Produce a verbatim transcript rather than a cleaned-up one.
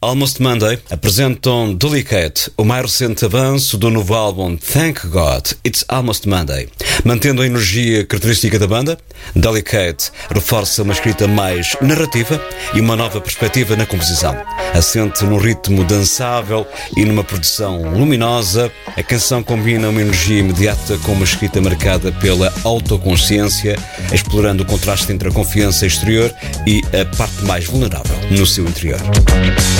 Almost Monday apresentam Delicate, o mais recente avanço do novo álbum Thank God, It's Almost Monday. Mantendo a energia característica da banda, Delicate reforça uma escrita mais narrativa e uma nova perspectiva na composição. Assente num ritmo dançável e numa produção luminosa, a canção combina uma energia imediata com uma escrita marcada pela autoconsciência, explorando o contraste entre a confiança exterior e a parte mais vulnerável no seu interior.